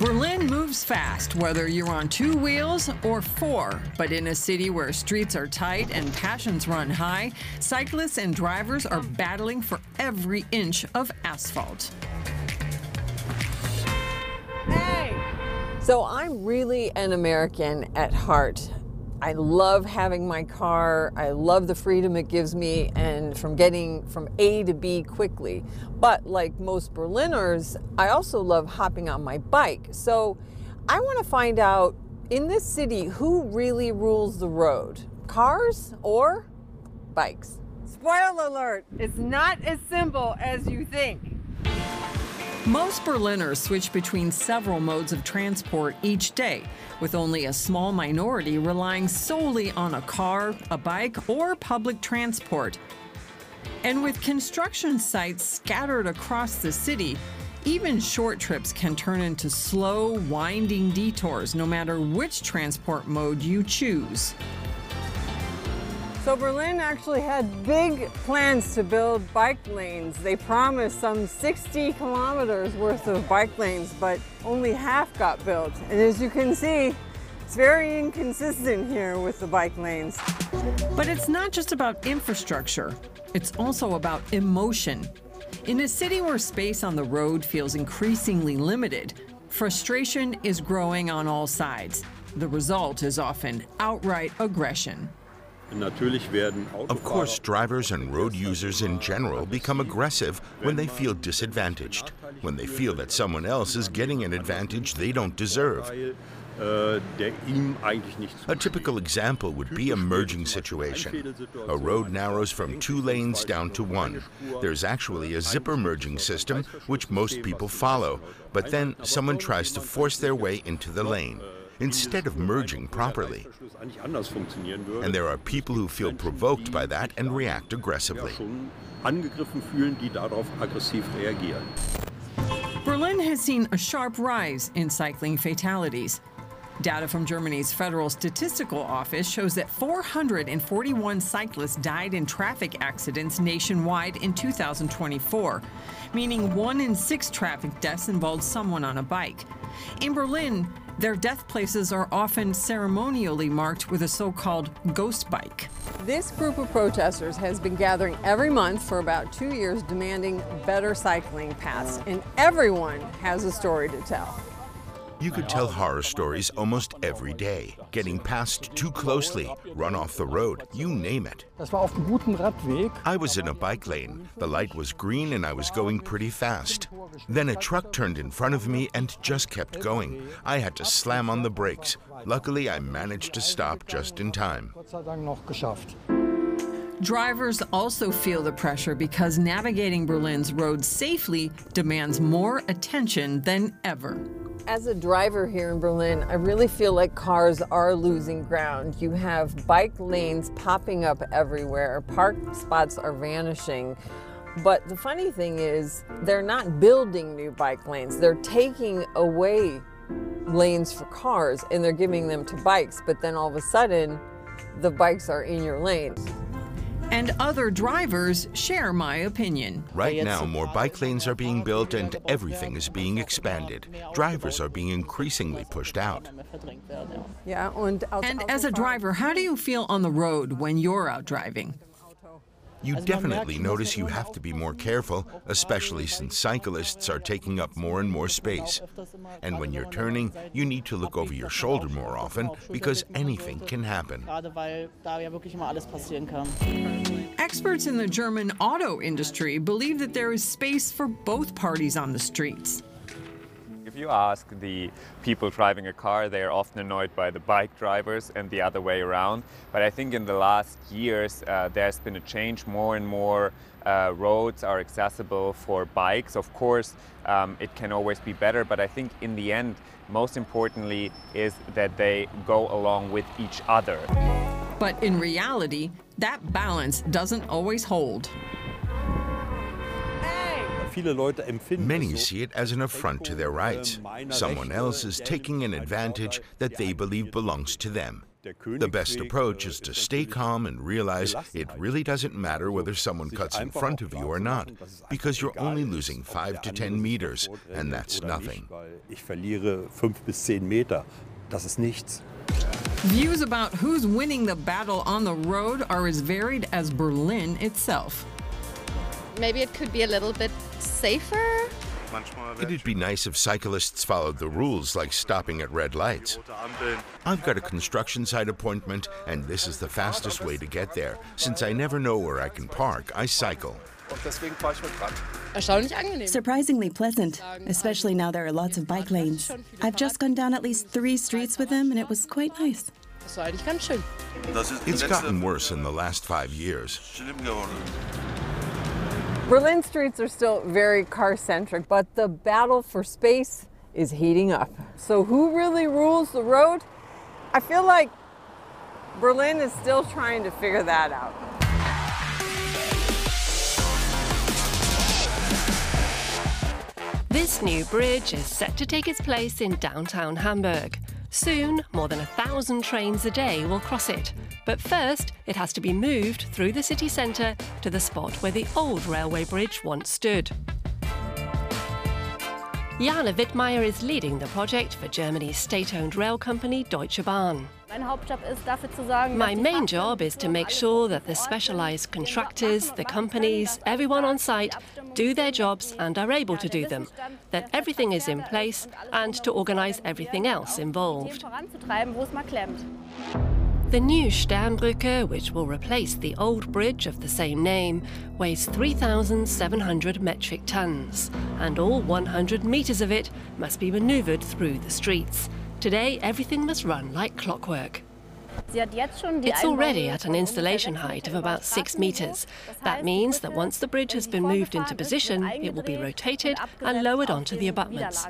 Berlin moves fast, whether you're on 2 wheels or 4. But in a city where streets are tight and passions run high, cyclists and drivers are battling for every inch of asphalt. Hey! So I'm really an American at heart. I love having my car. I love the freedom it gives me and from getting from A to B quickly. But like most Berliners, I also love hopping on my bike. So I want to find out in this city who really rules the road, cars or bikes? Spoiler alert, it's not as simple as you think. Most Berliners switch between several modes of transport each day, with only a small minority relying solely on a car, a bike, or public transport. And with construction sites scattered across the city, even short trips can turn into slow, winding detours, no matter which transport mode you choose. So Berlin actually had big plans to build bike lanes. They promised some 60 kilometers worth of bike lanes, but only half got built. And as you can see, it's very inconsistent here with the bike lanes. But it's not just about infrastructure. It's also about emotion. In a city where space on the road feels increasingly limited, frustration is growing on all sides. The result is often outright aggression. Of course, drivers and road users in general become aggressive when they feel disadvantaged, when they feel that someone else is getting an advantage they don't deserve. A typical example would be a merging situation. A road narrows from 2 lanes down to 1. There's actually a zipper merging system which most people follow, but then someone tries to force their way into the lane instead of merging properly. And there are people who feel provoked by that and react aggressively. Berlin has seen a sharp rise in cycling fatalities. Data from Germany's Federal Statistical Office shows that 441 cyclists died in traffic accidents nationwide in 2024, meaning 1 in 6 traffic deaths involved someone on a bike. In Berlin, their death places are often ceremonially marked with a so-called ghost bike. This group of protesters has been gathering every month for about 2 years demanding better cycling paths, and everyone has a story to tell. You could tell horror stories almost every day. Getting passed too closely, run off the road, you name it. I was in a bike lane. The light was green and I was going pretty fast. Then a truck turned in front of me and just kept going. I had to slam on the brakes. Luckily, I managed to stop just in time. Drivers also feel the pressure because navigating Berlin's roads safely demands more attention than ever. As a driver here in Berlin, I really feel like cars are losing ground. You have bike lanes popping up everywhere, park spots are vanishing. But the funny thing is, they're not building new bike lanes. They're taking away lanes for cars and they're giving them to bikes, but then all of a sudden, the bikes are in your lane. And other drivers share my opinion. Right now, more bike lanes are being built and everything is being expanded. Drivers are being increasingly pushed out. Yeah, and as a driver, how do you feel on the road when you're out driving? You definitely notice you have to be more careful, especially since cyclists are taking up more and more space. And when you're turning, you need to look over your shoulder more often because anything can happen. Experts in the German auto industry believe that there is space for both parties on the streets. If you ask the people driving a car, they are often annoyed by the bike drivers and the other way around. But I think in the last years, there's been a change. More and more roads are accessible for bikes. Of course, it can always be better, but I think in the end, most importantly, is that they go along with each other. But in reality, that balance doesn't always hold. Many see it as an affront to their rights. Someone else is taking an advantage that they believe belongs to them. The best approach is to stay calm and realize it really doesn't matter whether someone cuts in front of you or not, because you're only losing 5 to 10 meters, and that's nothing. Views about who's winning the battle on the road are as varied as Berlin itself. Maybe it could be a little bit safer. It'd be nice if cyclists followed the rules, like stopping at red lights. I've got a construction site appointment, and this is the fastest way to get there. Since I never know where I can park, I cycle. Surprisingly pleasant, especially now there are lots of bike lanes. I've just gone down at least 3 streets with them, and it was quite nice. It's gotten worse in the last 5 years. Berlin streets are still very car-centric, but the battle for space is heating up. So who really rules the road? I feel like Berlin is still trying to figure that out. This new bridge is set to take its place in downtown Hamburg. Soon, more than 1,000 trains a day will cross it. But first, it has to be moved through the city centre to the spot where the old railway bridge once stood. Jana Wittmeier is leading the project for Germany's state-owned rail company Deutsche Bahn. My main job is to make sure that the specialised contractors, the companies, everyone on site do their jobs and are able to do them, that everything is in place, and to organise everything else involved. The new Sternbrücke, which will replace the old bridge of the same name, weighs 3,700 metric tons, and all 100 metres of it must be manoeuvred through the streets. Today, everything must run like clockwork. It's already at an installation height of about 6 metres. That means that once the bridge has been moved into position, it will be rotated and lowered onto the abutments.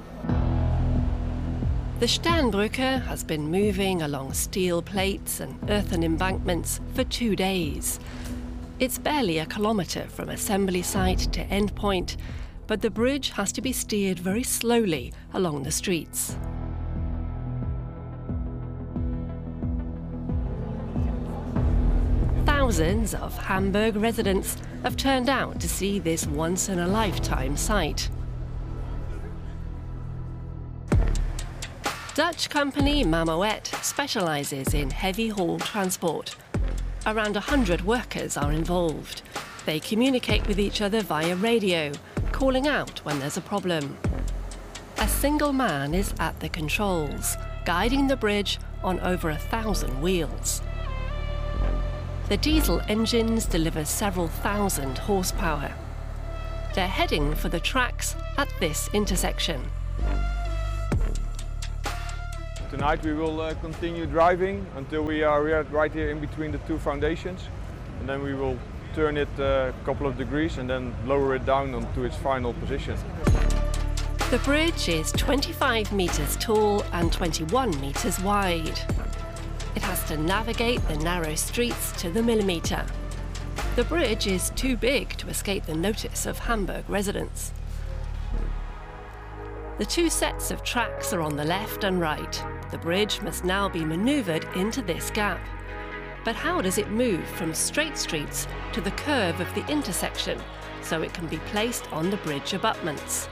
The Sternbrücke has been moving along steel plates and earthen embankments for 2 days. It's barely a kilometre from assembly site to end point, but the bridge has to be steered very slowly along the streets. Thousands of Hamburg residents have turned out to see this once-in-a-lifetime sight. Dutch company Mamoet specialises in heavy haul transport. Around 100 workers are involved. They communicate with each other via radio, calling out when there's a problem. A single man is at the controls, guiding the bridge on over 1,000 wheels. The diesel engines deliver several thousand horsepower. They're heading for the tracks at this intersection. Tonight we will continue driving until we are right here in between the 2 foundations, and then we will turn it a couple of degrees and then lower it down onto its final position. The bridge is 25 metres tall and 21 metres wide. It has to navigate the narrow streets to the millimetre. The bridge is too big to escape the notice of Hamburg residents. The 2 sets of tracks are on the left and right. The bridge must now be manoeuvred into this gap. But how does it move from straight streets to the curve of the intersection so it can be placed on the bridge abutments?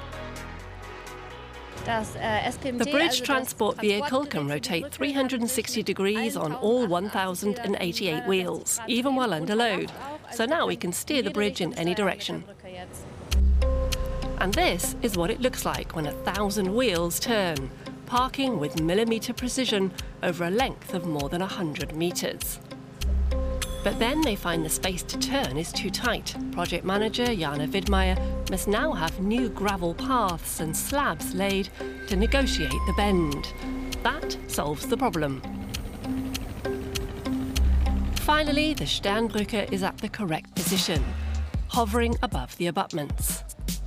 The bridge transport vehicle can rotate 360 degrees on all 1,088 wheels, even while under load. So now we can steer the bridge in any direction. And this is what it looks like when 1,000 wheels turn, parking with millimetre precision over a length of more than 100 metres. But then they find the space to turn is too tight. Project manager Jana Wittmeier must now have new gravel paths and slabs laid to negotiate the bend. That solves the problem. Finally, the Sternbrücke is at the correct position, hovering above the abutments.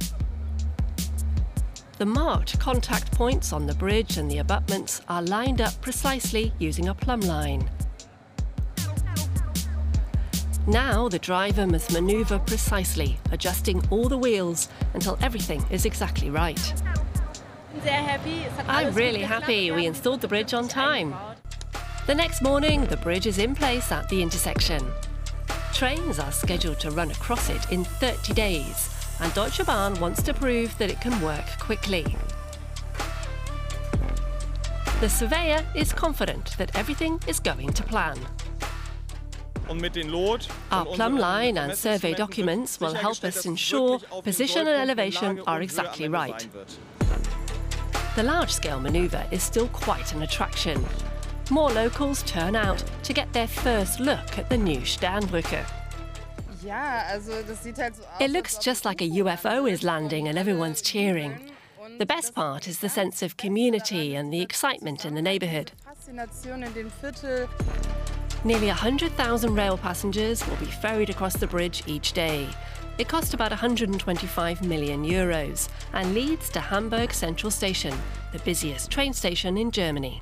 The marked contact points on the bridge and the abutments are lined up precisely using a plumb line. Now the driver must manoeuvre precisely, adjusting all the wheels until everything is exactly right. I'm really happy we installed the bridge on time. The next morning, the bridge is in place at the intersection. Trains are scheduled to run across it in 30 days, and Deutsche Bahn wants to prove that it can work quickly. The surveyor is confident that everything is going to plan. Our plumb line and survey documents will help us ensure position and elevation are exactly right. The large-scale manoeuvre is still quite an attraction. More locals turn out to get their first look at the new Sternbrücke. It looks just like a UFO is landing and everyone's cheering. The best part is the sense of community and the excitement in the neighbourhood. Nearly 100,000 rail passengers will be ferried across the bridge each day. It cost about 125 million euros and leads to Hamburg Central Station, the busiest train station in Germany.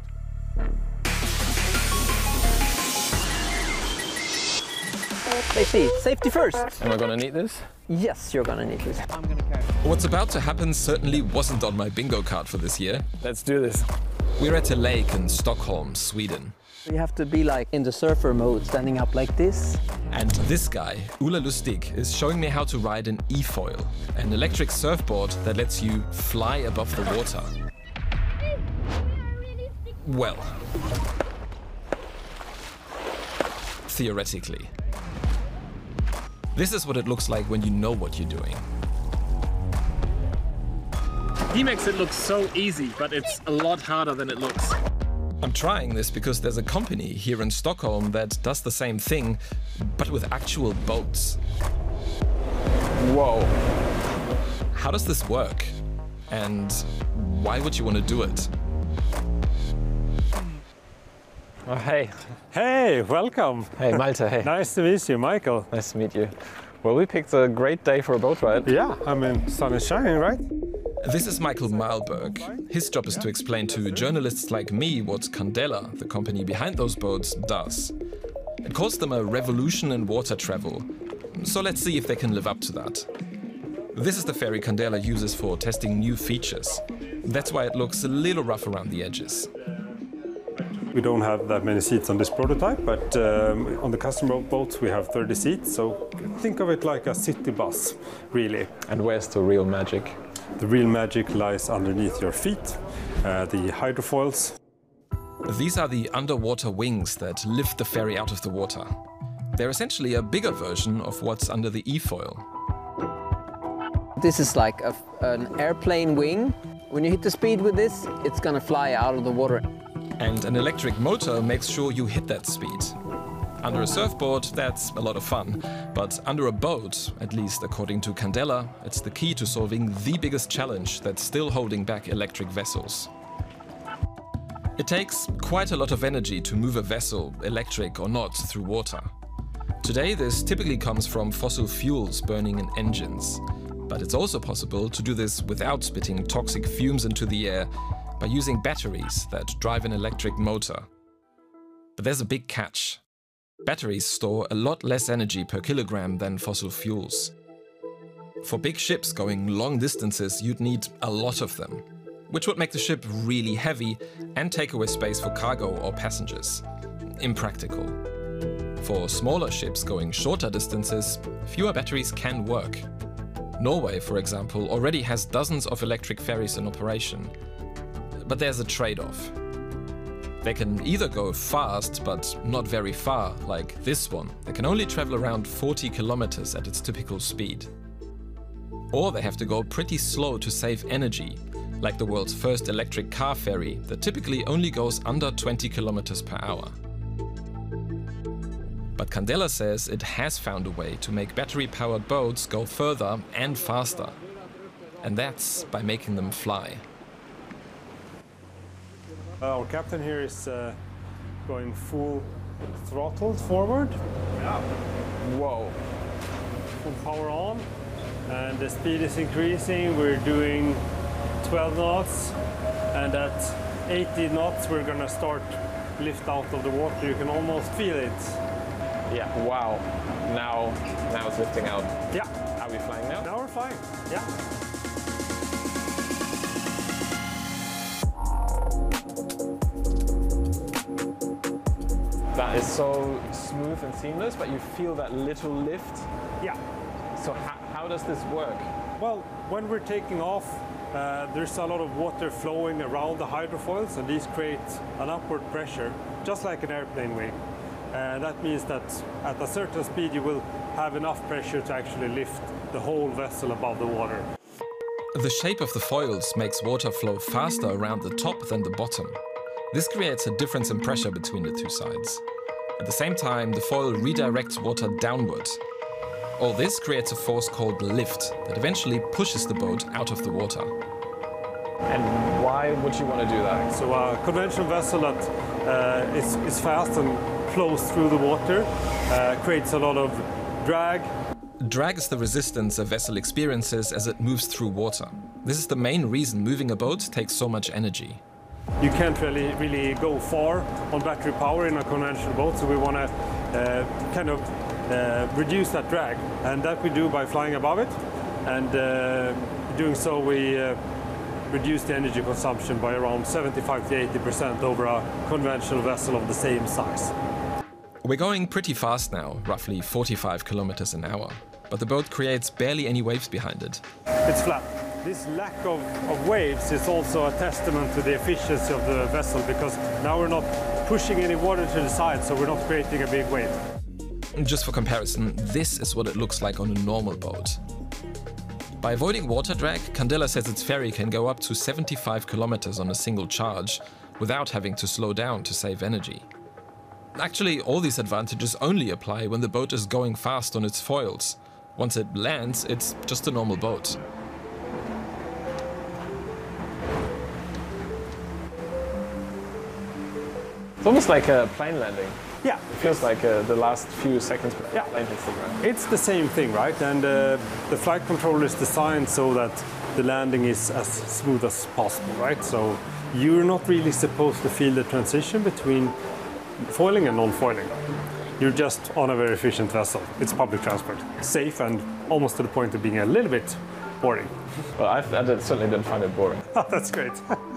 Safety first. Am I gonna need this? Yes, you're gonna need this. I'm gonna carry. What's about to happen certainly wasn't on my bingo card for this year. Let's do this. We're at a lake in Stockholm, Sweden. You have to be like in the surfer mode, standing up like this. And this guy, Ola Lustig, is showing me how to ride an e-foil, an electric surfboard that lets you fly above the water. Well, theoretically. This is what it looks like when you know what you're doing. He makes it look so easy, but it's a lot harder than it looks. I'm trying this because there's a company here in Stockholm that does the same thing, but with actual boats. Whoa. How does this work? And why would you want to do it? Oh, hey. Hey, welcome. Hey, Malte, hey. Nice to meet you, Michael. Nice to meet you. Well, we picked a great day for a boat ride. Yeah, I mean, sun is shining, right? This is Michael Malberg. His job is to explain to journalists like me what Candela, the company behind those boats, does. It calls them a revolution in water travel. So let's see if they can live up to that. This is the ferry Candela uses for testing new features. That's why it looks a little rough around the edges. We don't have that many seats on this prototype, but on the customer boats we have 30 seats, so think of it like a city bus, really. And where's the real magic? The real magic lies underneath your feet, the hydrofoils. These are the underwater wings that lift the ferry out of the water. They're essentially a bigger version of what's under the e-foil. This is like an airplane wing. When you hit the speed with this, it's gonna fly out of the water. And an electric motor makes sure you hit that speed. Under a surfboard, that's a lot of fun. But under a boat, at least according to Candela, it's the key to solving the biggest challenge that's still holding back electric vessels. It takes quite a lot of energy to move a vessel, electric or not, through water. Today, this typically comes from fossil fuels burning in engines. But it's also possible to do this without spitting toxic fumes into the air, by using batteries that drive an electric motor. But there's a big catch. Batteries store a lot less energy per kilogram than fossil fuels. For big ships going long distances, you'd need a lot of them, which would make the ship really heavy and take away space for cargo or passengers. Impractical. For smaller ships going shorter distances, fewer batteries can work. Norway, for example, already has dozens of electric ferries in operation. But there's a trade-off. They can either go fast, but not very far, like this one. They can only travel around 40 kilometers at its typical speed. Or they have to go pretty slow to save energy, like the world's first electric car ferry that typically only goes under 20 kilometers per hour. But Candela says it has found a way to make battery-powered boats go further and faster. And that's by making them fly. Our captain here is going full throttle forward. Yeah. Whoa. Full power on. And the speed is increasing. We're doing 12 knots. And at 80 knots, we're going to start lift out of the water. You can almost feel it. Yeah, wow. Now it's lifting out. Yeah. Are we flying now? Now we're flying, yeah. is so smooth and seamless, but you feel that little lift. Yeah. So how does this work? Well, when we're taking off, there's a lot of water flowing around the hydrofoils, and these create an upward pressure, just like an airplane wing. That means that at a certain speed you will have enough pressure to actually lift the whole vessel above the water. The shape of the foils makes water flow faster around the top than the bottom. This creates a difference in pressure between the two sides. At the same time, the foil redirects water downwards. All this creates a force called lift that eventually pushes the boat out of the water. And why would you want to do that? So a conventional vessel that is fast and flows through the water creates a lot of drag. Drag is the resistance a vessel experiences as it moves through water. This is the main reason moving a boat takes so much energy. You can't really go far on battery power in a conventional boat, so we want to kind of reduce that drag, and that we do by flying above it, and doing so we reduce the energy consumption by around 75 to 80% over a conventional vessel of the same size. We're going pretty fast now, roughly 45 kilometers an hour, but the boat creates barely any waves behind it. It's flat. This lack of waves is also a testament to the efficiency of the vessel, because now we're not pushing any water to the side, so we're not creating a big wave. Just for comparison, this is what it looks like on a normal boat. By avoiding water drag, Candela says its ferry can go up to 75 kilometers on a single charge without having to slow down to save energy. Actually, all these advantages only apply when the boat is going fast on its foils. Once it lands, it's just a normal boat. It's almost like a plane landing. Yeah. It feels like the last few seconds before the plane hits the ground. It's the same thing, right? And the flight controller is designed so that the landing is as smooth as possible, right? So you're not really supposed to feel the transition between foiling and non-foiling. You're just on a very efficient vessel. It's public transport. Safe and almost to the point of being a little bit boring. Well, I certainly didn't find it boring. That's great.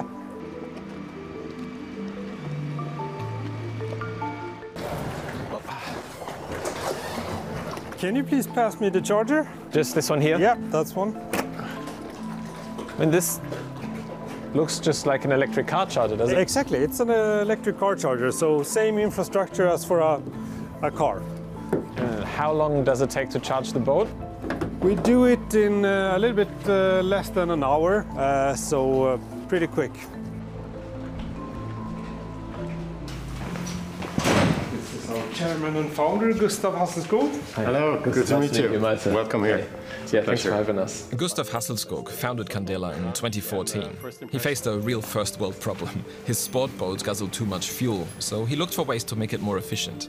Can you please pass me the charger? Just this one here? Yeah, that's one. I mean, this looks just like an electric car charger, doesn't it? Exactly, it's an electric car charger, so same infrastructure as for a car. How long does it take to charge the boat? We do it in a little bit less than an hour, so pretty quick. This is our chairman and founder, Gustav Hasselskog. Hello, good to meet you. Welcome here. Yeah, thanks for having us. Gustav Hasselskog founded Candela in 2014. He faced a real first world problem. His sport boats guzzled too much fuel, so he looked for ways to make it more efficient.